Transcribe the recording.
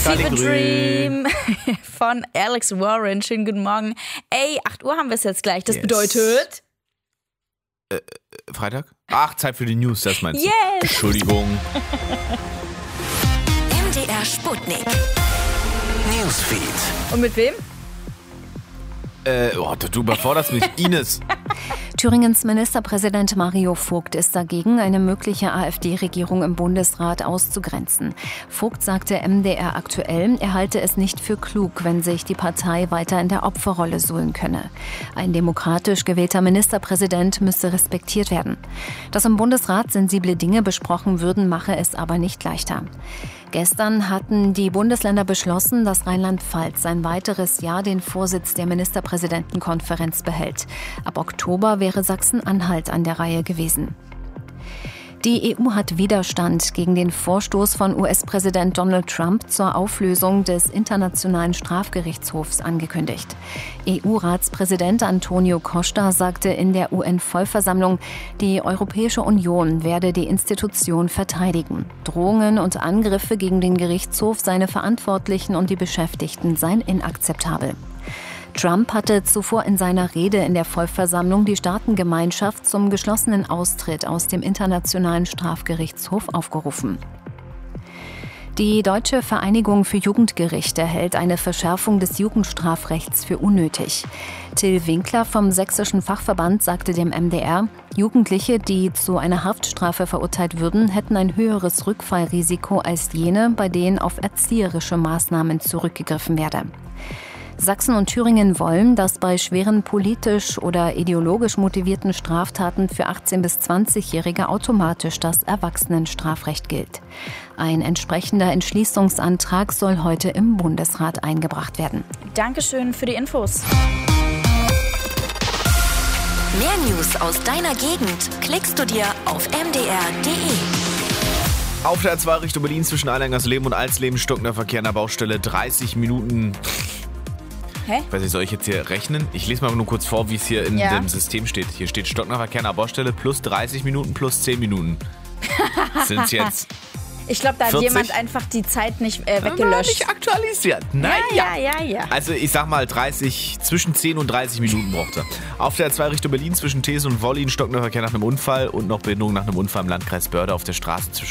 Receive a Dream von Alex Warren. Schönen guten Morgen. 8 Uhr haben wir es jetzt gleich. Das bedeutet... Freitag? Zeit für die News, das meinst du? Yes! Entschuldigung. MDR Sputnik. Newsfeed. Und mit wem? Du überforderst mich, Ines. Thüringens Ministerpräsident Mario Vogt ist dagegen, eine mögliche AfD-Regierung im Bundesrat auszugrenzen. Vogt sagte MDR aktuell, er halte es nicht für klug, wenn sich die Partei weiter in der Opferrolle suhlen könne. Ein demokratisch gewählter Ministerpräsident müsse respektiert werden. Dass im Bundesrat sensible Dinge besprochen würden, mache es aber nicht leichter. Gestern hatten die Bundesländer beschlossen, dass Rheinland-Pfalz ein weiteres Jahr den Vorsitz der Ministerpräsidentenkonferenz behält. Ab Oktober wäre Sachsen-Anhalt an der Reihe gewesen. Die EU hat Widerstand gegen den Vorstoß von US-Präsident Donald Trump zur Auflösung des Internationalen Strafgerichtshofs angekündigt. EU-Ratspräsident Antonio Costa sagte in der UN-Vollversammlung, die Europäische Union werde die Institution verteidigen. Drohungen und Angriffe gegen den Gerichtshof, seine Verantwortlichen und die Beschäftigten seien inakzeptabel. Trump hatte zuvor in seiner Rede in der Vollversammlung die Staatengemeinschaft zum geschlossenen Austritt aus dem Internationalen Strafgerichtshof aufgerufen. Die Deutsche Vereinigung für Jugendgerichte hält eine Verschärfung des Jugendstrafrechts für unnötig. Till Winkler vom Sächsischen Fachverband sagte dem MDR, Jugendliche, die zu einer Haftstrafe verurteilt würden, hätten ein höheres Rückfallrisiko als jene, bei denen auf erzieherische Maßnahmen zurückgegriffen werde. Sachsen und Thüringen wollen, dass bei schweren politisch oder ideologisch motivierten Straftaten für 18- bis 20-Jährige automatisch das Erwachsenenstrafrecht gilt. Ein entsprechender Entschließungsantrag soll heute im Bundesrat eingebracht werden. Dankeschön für die Infos. Mehr News aus deiner Gegend klickst du dir auf mdr.de. Auf der A2 Richtung Berlin zwischen Eilengersleben und Alsleben stockender Verkehr an der Baustelle 30 Minuten. Hä? Ich weiß nicht, soll ich jetzt hier rechnen? Ich lese mal nur kurz vor, wie es hier in dem System steht. Hier steht stockender Verkehr an der Baustelle plus 30 Minuten plus 10 Minuten. Sind es jetzt Ich glaube, da hat 40? jemand einfach die Zeit nicht weggelöscht. Nicht aktualisiert. Naja. Ja. Also ich sag mal zwischen 10 und 30 Minuten braucht er. Auf der A2 Richtung Berlin zwischen Thesen und Wollin stockender Verkehr nach einem Unfall und noch Behinderung nach einem Unfall im Landkreis Börde auf der Straße zwischen